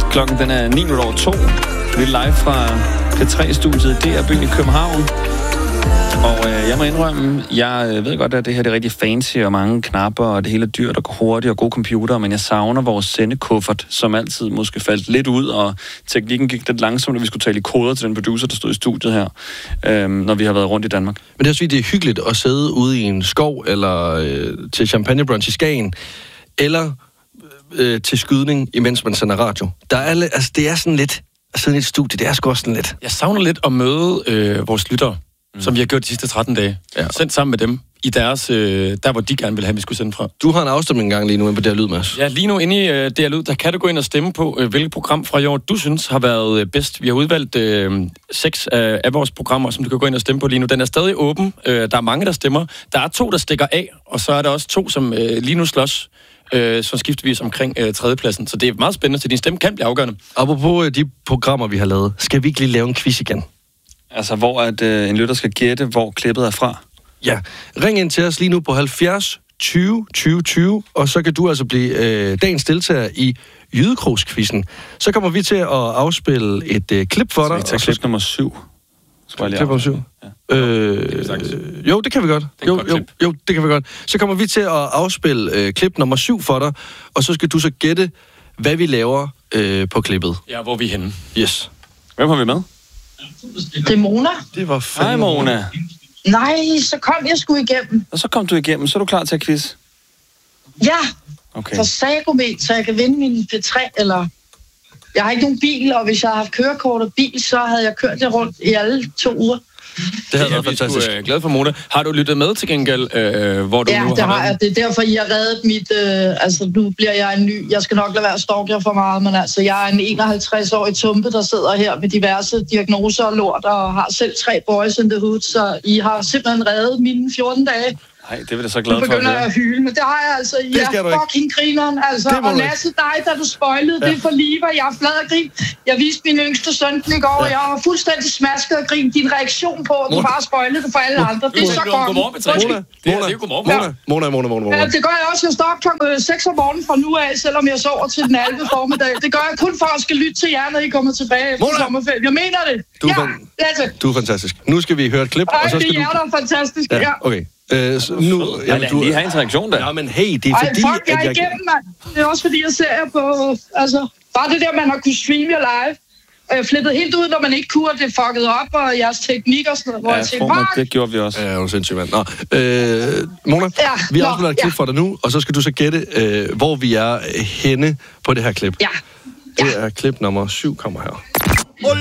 Klokken den er 9:02. Vi er live fra P3-studiet DR-byen i København. Og jeg må indrømme, jeg ved godt, at det her det er rigtig fancy og mange knapper, og det hele er dyrt og går hurtigt og gode computer, men jeg savner vores sendekuffert, som altid måske faldt lidt ud, og teknikken gik lidt langsomt, når vi skulle tale i koder til den producer, der stod i studiet her, når vi har været rundt i Danmark. Men det er også fordi, det er hyggeligt at sidde ude i en skov, eller til champagnebrunch i Skagen, eller til skydning, imens man sender radio. Der er det er sådan lidt at sidde i et studie, det er sgu også sådan lidt. Jeg savner lidt at møde vores lyttere, som vi har gjort de sidste 13 dage. Ja. Sendt sammen med dem i deres, der hvor de gerne vil have, vi skulle sende fra. Du har en afstemning engang lige nu på DR Lyd, Mads. Ja, lige nu inde i DR Lyd, der kan du gå ind og stemme på, hvilket program fra i år du synes har været bedst. Vi har udvalgt 6 af vores programmer, som du kan gå ind og stemme på lige nu. Den er stadig åben. Der er mange, der stemmer. Der er 2, der stikker af, og så er der også 2, som lige nu slås. Så skiftevis omkring tredjepladsen. Så det er meget spændende, så din stemme kan blive afgørende. Apropos de programmer, vi har lavet, skal vi ikke lige lave en quiz igen? Altså, hvor en lytter skal gætte, hvor klippet er fra? Ja. Ring ind til os lige nu på 70 20 20 20, og så kan du altså blive dagens deltager i Jydekrogskvisten. Så kommer vi til at afspille et klip for dig. Så vi tager klip nummer 7. Klip nummer 7? Ja. Jo, det kan vi godt. Jo, det kan vi godt. Så kommer vi til at afspille klip nummer 7 for dig, og så skal du så gætte, hvad vi laver på klippet. Ja, hvor vi er henne. Yes. Hvem har vi med? Det er Mona. Det var fandme. Hej, Mona. Nej, så kom jeg sgu igennem. Og så kom du igennem. Så er du klar til at quiz? Ja, okay. For Sagomet, så jeg kan vinde min P3, eller... Jeg har ikke nogen bil, og hvis jeg har haft kørekort og bil, så havde jeg kørt det rundt i alle 2 uger. Det havde været fantastisk. Jeg er glad for, Mona. Har du lyttet med til gengæld, hvor du nu har været? Ja, det har jeg. Det er derfor, I har reddet mit... altså, nu bliver jeg en ny... Jeg skal nok lade være at stalke jer for meget, men altså, jeg er en 51-årig tumpe, der sidder her med diverse diagnoser og lort, og har selv 3 boys in the hood, så I har simpelthen reddet mine 14 dage. Nej, det er vi da så glad for. Nu begynder jeg at hyle, men det har jeg altså. I er fucking grineren, altså. Og Lasse, dig, da du spoilede det for livet, jeg er flad og grin. Jeg viste min yngste søn i går, og jeg var fuldstændig smasket og grin. Din reaktion på, at du bare spoilede det for alle andre, det er så godt. Mona. Ja, det gør jeg også. Jeg står op kl. 6 om morgenen fra nu af, selvom jeg sover til den 11. formiddag. Det gør jeg kun for at skal lytte til jer, når I kommer tilbage efter sommerferien. Jeg mener det. Du er fantastisk. Nu skal vi høre et klip, og så skal du... det er der fantastisk. Ja, okay. Nu, du lige har en reaktion der. Ja, men hey, det er fordi, jeg er igennem, mand. Det er også fordi, jeg ser jer på... Altså, bare det der, man har kunnet streame jer live. Og jeg flippede helt ud, når man ikke kunne, og det fuckede op, og jeres teknik og sådan noget. Hvor jeg tænkte, det gjorde vi også. Ja, det var sindssygt, mand. Mona, vi har afspillet et klip for dig nu, og så skal du så gætte, hvor vi er henne på det her klip. Ja. Det er klip nummer 7, kommer her.